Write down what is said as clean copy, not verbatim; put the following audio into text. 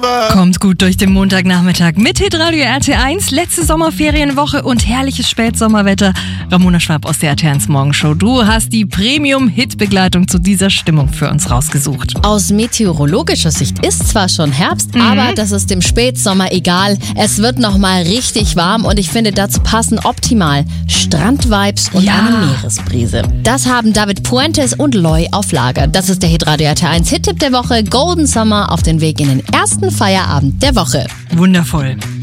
aber... Kommt gut durch den Montagnachmittag mit Hitradio RT1, letzte Sommerferienwoche und herrliches Spätsommerwetter. Ramona Schwab aus der RT1 Morgenshow. Du hast die Premium-Hit-Begleitung zu dieser Stimmung für uns rausgesucht. Aus meteorologischer Sicht ist zwar schon Herbst, aber das ist dem Spätsommer egal. Es wird nochmal richtig warm und ich finde, dazu passen optimal Strandvibes und eine Meeresbrise. Das haben David Puentes und Loy auf Lager. Das ist der Hitradio RT1 Hit-Tipp der Woche. Golden Summer auf den Weg in den ersten Feierabend der Woche. Wundervoll.